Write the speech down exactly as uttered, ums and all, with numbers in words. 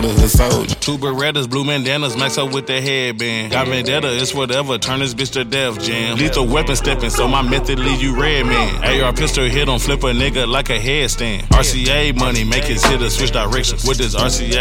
neighborhood soldier. Two Berettas, blue bandanas, max up with the headband. Got vendetta, it's whatever, turn this bitch to death jam. Lethal weapon stepping, so my method leave you red man. A R pistol hit on flip a nigga like a headstand. R C A money, make his hitter switch directions. With this R C A